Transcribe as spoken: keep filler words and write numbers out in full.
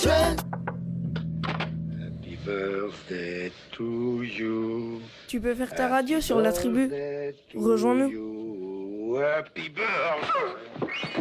Happy birthday to you. Tu peux faire ta radio sur la tribu. Rejoins-nous. Happy birthday.